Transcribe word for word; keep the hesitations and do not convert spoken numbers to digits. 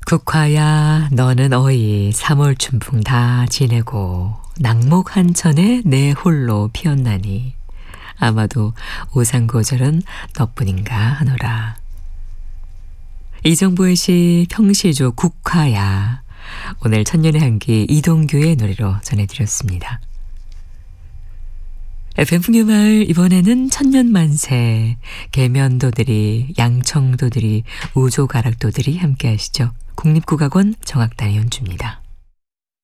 국화야 너는 어이 삼월춘풍 다 지내고 낙목한천에 내 홀로 피었나니 아마도 오상고절은 너뿐인가 하노라. 이정보의 시 평시조 국화야. 오늘 천년의 향기 이동규의 노래로 전해드렸습니다. 에프엠 풍류마을 이번에는 천년만세, 계면도들이, 양청도들이, 우조가락도들이 함께 하시죠. 국립국악원 정악단의 연주입니다.